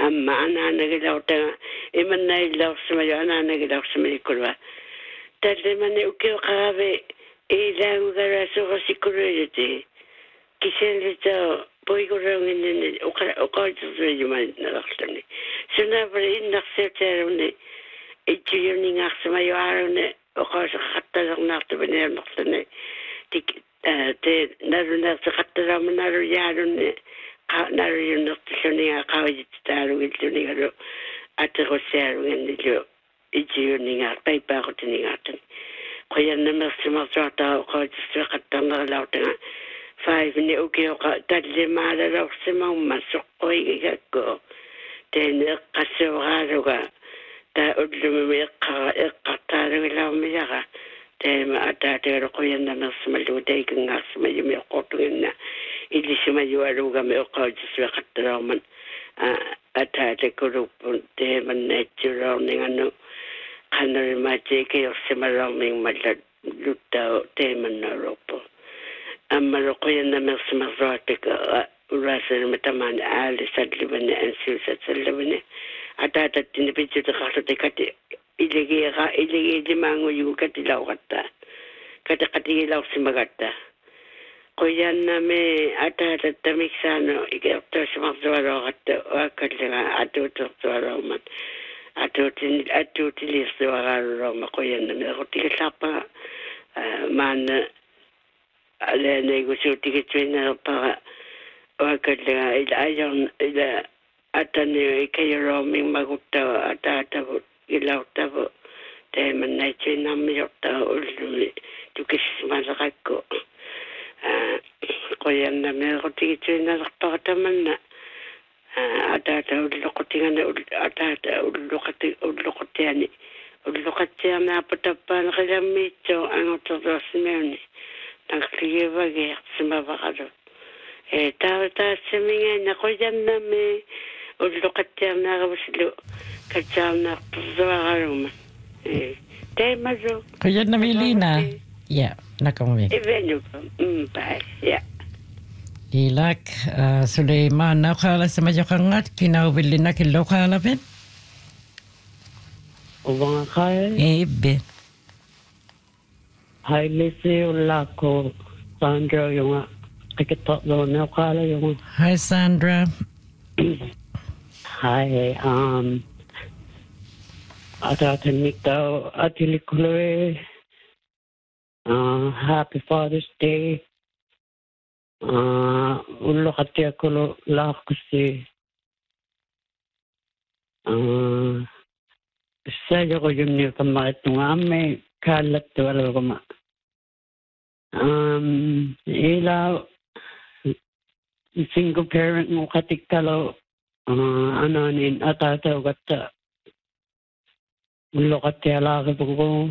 amma ananagilauta imannaillaussamayo ananagilaussamalikkulwa tallemane ukiuqaave ilaangugarasuqasikuluyuti kisenlita poiguraunginne uqaitusujumanarartani sunavare innarsiutaarunni itjuyuningarsamayo aarunne uqausaqattalernaartupaneernertani tik te narunartaqattalaamanaru yaarunne naruyunnertulluniga qaujititaalugillunigalu aterussiaalungannilu itjuyuninga paipaaqutinigaartani qoyannamersimartuartaa uqautisuaqattarnerlautanga 5 ni ukioqa tallimaalalorsimaumma soqqoigigakku teene eqqassuuraaluga taa ullumimi eqqartaalugilaumiyara teema ataateero qoyannamersimallugu taikangaarsimayumi eqqortuginna illisumayualugami uqautisuaqattalaorman ataatekulupun teemannaitsuloorningannu qanarimaatiikeyorsimalormingmalla luttao teemannaalorpu ammaluqoyannamersimarruatika uraasalimatamani aalisallivani ansiusatsallavani ataatattini pitsuteqarlutikati iligiilimaanguyugu katilauqattaa kati qatigilausimagatta qoyanname ataatattamiksaano ikertoosimarlualoqatta uakkalliga atuutertualauman atuutiliirtuaraalulorma qoyanname equtigillaarpaga maana aleeneigusuutigitsuinnerpara uakkalliga ila atani ikayolormingmaguttawa ataatavu ilautavu teemannaitsuinarmiortaa ullumi tukissimaleqakku qoyanname equtigitsiinnerparpa tamanna ataata ulloqotigana ataata ulloqotiani ulloqatiarnaapa tappaaneqilammiitso angotorluarsimeuni naqligivagiarsimavaqalu taavataassamingaina qoyanname ulloqatiarnaaqavuslu katsaarnaartorluaraluma teemalu qoyanname Elina ja nakamovik evenupa bye ja Ilak Suleiman naukala sa majokangat kinaubilin na kilokala ben? Ubang kaya? Ibe. Hai lisi ulako Sandra yung kikitok doon naukala yung. Hi Sandra. Hi atatanik daw atilikuloy. Happy Father's Day. Ullo katiakulo laakusi saya ko yun kama itong ame kalat wala kama ilaw single parent mo katikalo ananin atataw kata ullo katiala ko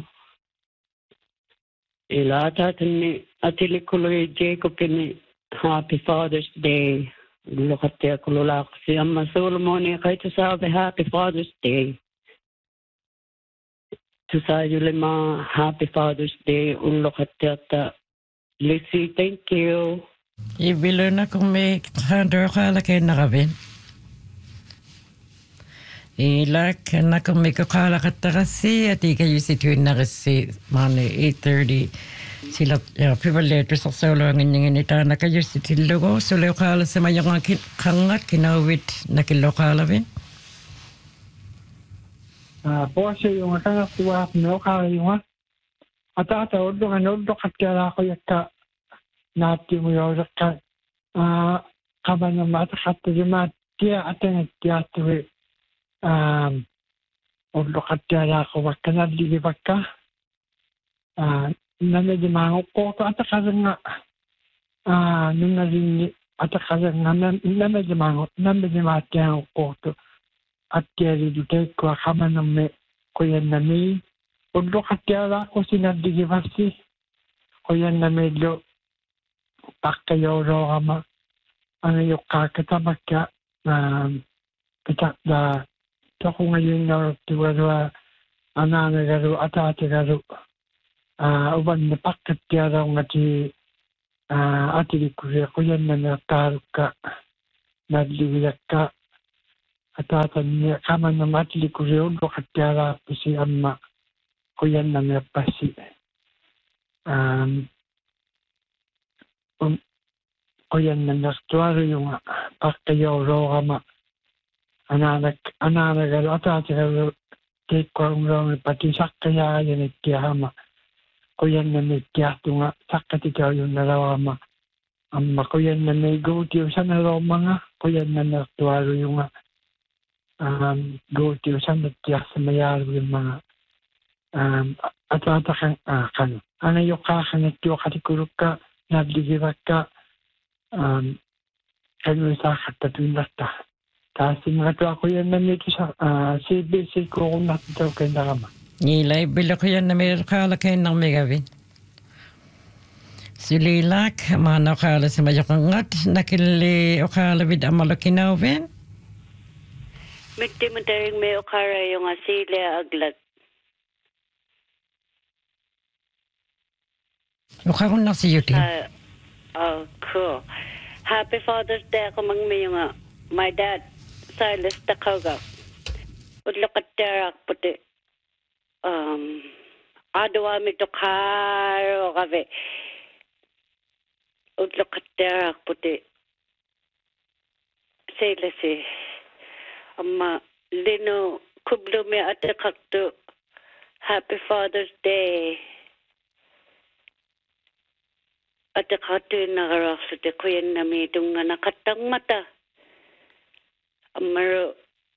ila atatan ni atilikulo Jacob ni Happy Father's Day. Look at the Kulak. See, I'm a Solomon. I to say Happy Father's Day. To say Lima, Happy Father's Day. Look at that. Lizzie, thank you. Ibilo na kung may handor ka laki na kabin. Ilak na kung may kakala ka takasi at ikayo si tuwin na kasi mani 8:30. Sila privilegio sa solo ang inyong inita na kayo si Tilogo. So lokala sa mayang kangat kinawit na kilokala bin? Po siya yung kangat tuwa lokala yung ata ulo katira ko yata nati mo yung ka kaban na matakat yung matia ating tiyatri ulo katira ko wakana ligibak ka nanti mango koto atakazanga nungarini atakazanga nanti mango nanti matiang koto atiari dute ko kamanamme koyanami ulo katiara ko sinadigivasi koyanami lo pakayoro ama ano yung kakatamakya kita da toko ngayon na tiwara ananagaru atatagaru uban na pakat tiara ngati atili kuya kuyan na nataruka nadliwiyak ka Atatan kaman na matli ko riyon ko katyara si amma kuyan na may pasi. Kuyan na nastuaro yung pagkayaw ro kama ananak atatan take ko ang ro pati sakaya yan ikiyama. Kuyan na may kiyato nga sakatikaw yung narawa ma. Amma kuyan na may go-tiyo sa naraw mga kuyan na nastuaro yung go-tiyo sa nagtiyak sa mayaro yung mga atatakan akan. Ano yung kakanatiyo katikuruk ka, nagligirak ka, kayo sa katatunas ta. Kasi mga to ako yan na nito sa CBC ko kung natitaw kayo na kama. Nilay, bila ko yan na may kala kayo ng may gawin. Sililak, mana kala sa mayakangat, nakili o kala vid amalakinawin. Miti mo taring may okara yung asile aglat. Ukakon na si Yuti. Cool. Happy Father's Day ako may yung my dad, Silas Takaga. Udlakat terak puti. Adawa mi to karo kabe. Udlakat terak puti. Silas Amma lino kublo me atakakto. Happy Father's Day. Atakakto yung nakarakso te kuyan na may itong nakatang mata. Amaro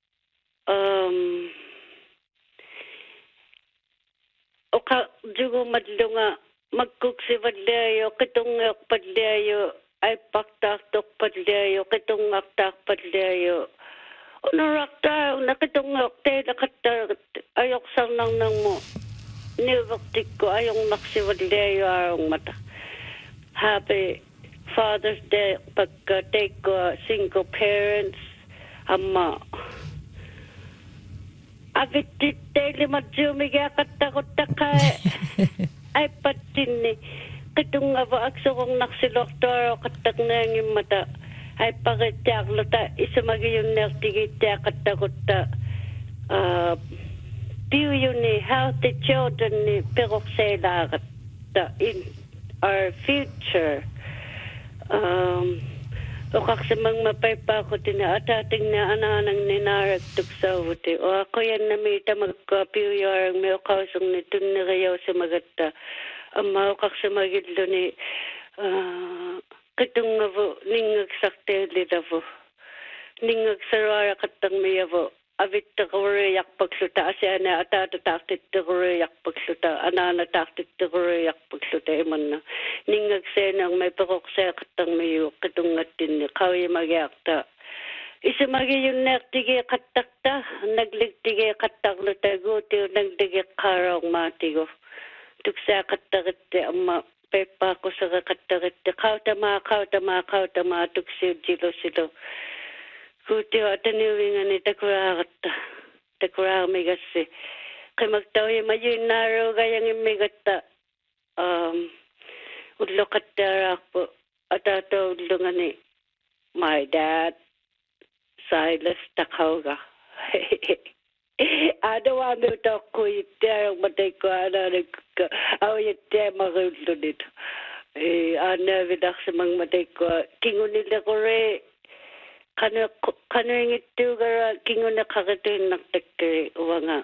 oka jugo madlo nga magkuksi padlayo kitong padlayo ay paktak padlayo kitong aktak padlayo. Unarakta, nakitungok tayo, ayok sang nang mo. Nilvaktik ko, ayong naksiwadlayo arong mata. Happy Father's Day, pagka-take ko, single parents, ama. Avitit tayo, limadjumiga, katakot-takay. Ay, patin ni. Kitong abaakso kong naksiloktor, katak na yung mata. Ay pakityak lata isa magiyon nertigityak katakutta piu ni healthy children ni peroksela in our future o kaksamang mapaypa ko tinatating na ananang ninarak tuksavuti o ako yan na may tamagkapiu yarang may kausong nito nirayaw sa magata ama o kaksamagidlo ni Kitong avo ningag sakte lidavo ningag sarara katang mayavo avit takore yak pagsuta asana atata taktit takore yak pagsuta anana taktit takore yak pagsuta iman na ningag senang may pakok sa katang mayo kitong atin kawya magyakta isa magiyon naktige katakta nagligtige katakluta guti nagdige karong matigo tuksa katakte amma Pepa ko sa katarit kautama tuksiw silo kuti ataniwingan ni takura may gasi kay magtawi mayin naro gayang imigata udlo katarak po atato udlo ni my dad Silas Takaga Adawa mi to ko ite matay ko ana aw ite magudlo dito ana vidak sa mang matay ko kingon nila ko re kano yung ito gara kingon na kagatin naktekte uwanga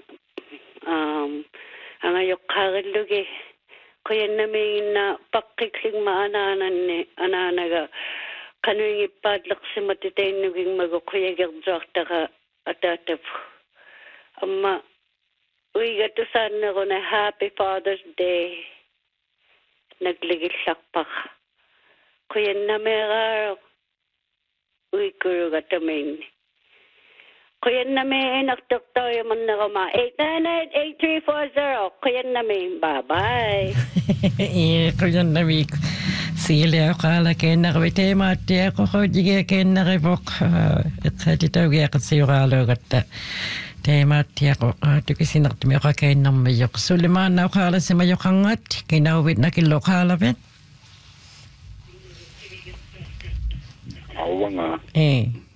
ang ayok kagalugi kaya namin na pakikling maananan ni ananaga kano yung ipadlak si matitay naging magukuya gagdrakta ka atatap Amma, uy gato sana ko na Happy Father's Day. Nagligil sakpak. Kuya na meron. Uy kuro gato main. Kuya na may naktok tayo man na kama. 898-8340. Kuya na may. Bye-bye. Kuya na may. Sili ako kala kayo nakawite mati ako ko jige kayo nakibok. At ito gayakat sa iyo kala gata. Tema tiako tukisi nak tumi ka kay nam mayok Suleman na kala sa mayok hangat kinawit na kilokala ben Awanga.